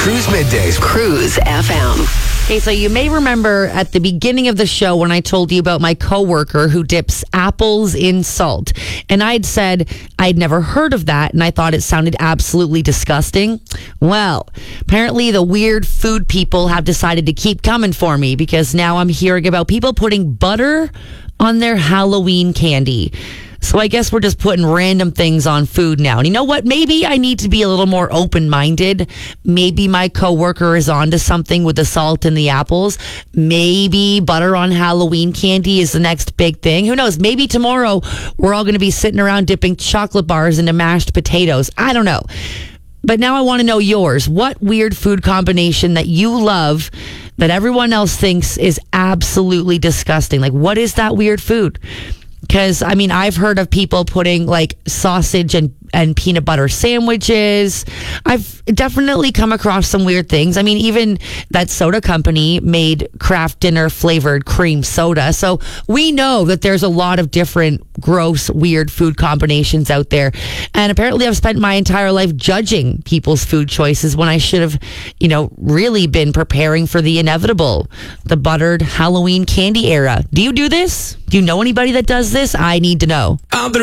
Cruise Middays. Cruise FM. Okay, so you may remember at the beginning of the show when I told you about my coworker who dips apples in salt. And I'd said I'd never heard of that and I thought it sounded absolutely disgusting. Well, apparently the weird food people have decided to keep coming for me because now I'm hearing about people putting butter on their Halloween candy. So I guess we're just putting random things on food now. And you know what? Maybe I need to be a little more open-minded. Maybe my coworker is onto something with the salt and the apples. Maybe butter on Halloween candy is the next big thing. Who knows? Maybe tomorrow we're all going to be sitting around dipping chocolate bars into mashed potatoes. I don't know. But now I want to know yours. What weird food combination that you love that everyone else thinks is absolutely disgusting? Like, what is that weird food? Because, I mean, I've heard of people putting, like, sausage and peanut butter sandwiches. I've definitely come across some weird things. I mean, even that soda company made Kraft Dinner flavored cream soda. So we know that there's a lot of different gross, weird food combinations out there. And apparently I've spent my entire life judging people's food choices when I should have, really been preparing for the inevitable, the buttered Halloween candy era. Do you do this? Do you know anybody that does this? I need to know.